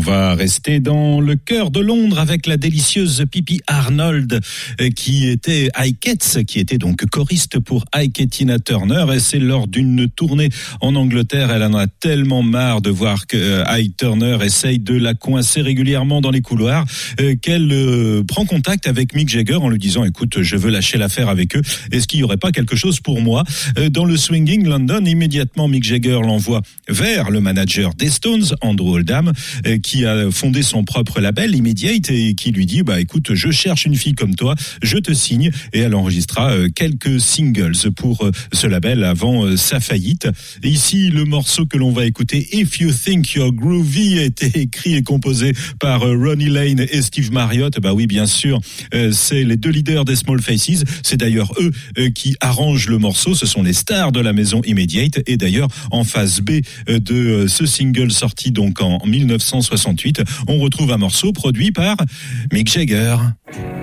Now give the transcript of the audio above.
va rester dans le cœur de Londres avec la délicieuse Pippi Arnold qui était Ike, qui était donc choriste pour Ike et Tina Turner, et c'est lors d'une tournée en Angleterre, elle en a tellement marre de voir que Ike Turner essaye de la coincer régulièrement dans les couloirs qu'elle prend contact avec Mick Jagger en lui disant écoute, je veux lâcher l'affaire avec eux, est-ce qu'il n'y aurait pas quelque chose pour moi dans le Swinging London? Immédiatement Mick Jagger l'envoie vers le manager des Stones, Andrew Oldham, qui a fondé son propre label Immediate et qui lui dit écoute, je cherche une fille comme toi, je te signe, et elle enregistra quelques singles pour ce label avant sa faillite. Et ici, le morceau que l'on va écouter, If You Think You're Groovy, a été écrit et composé par Ronnie Lane et Steve Marriott. Oui, bien sûr, c'est les deux leaders des Small Faces. C'est d'ailleurs eux qui arrangent le morceau. Ce sont les stars de la maison Immediate. Et d'ailleurs, en phase B de ce single sorti donc en 1968, on retrouve un morceau produit par Mick Jagger.